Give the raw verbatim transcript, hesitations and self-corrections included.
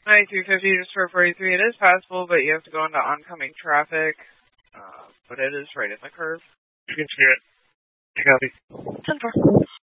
ninety-three fifty just for forty-three. It is passable, but you have to go into oncoming traffic. Uh, but it is right in the curve. You can steer it. You copy. ten four.